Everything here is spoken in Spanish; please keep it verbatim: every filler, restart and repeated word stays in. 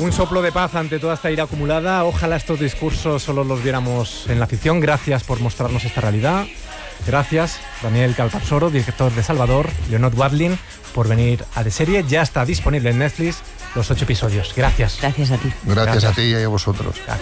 Un soplo de paz ante toda esta ira acumulada. Ojalá estos discursos solo los viéramos en la ficción. Gracias por mostrarnos esta realidad. Gracias, Daniel Calparsoro, director de Salvador, Leonor Watling, por venir a De Serie. Ya está disponible en Netflix los ocho episodios. Gracias. Gracias a ti. Gracias, Gracias. a ti y a vosotros. Gracias.